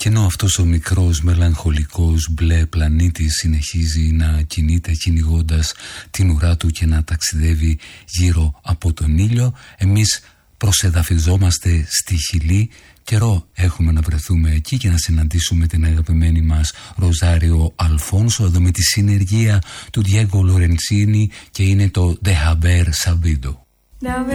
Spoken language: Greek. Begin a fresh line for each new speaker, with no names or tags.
Και ενώ αυτός ο μικρός μελαγχολικός μπλε πλανήτης συνεχίζει να κινείται κυνηγώντας την ουρά του και να ταξιδεύει γύρω από τον ήλιο, εμείς προσεδαφιζόμαστε στη Χιλή. Καιρό έχουμε να βρεθούμε εκεί και να συναντήσουμε την αγαπημένη μας Ροζάριο Αλφόνσο, εδώ με τη συνεργεία του Διέγκο Λορεντσίνη, και είναι το De Haber Sabido.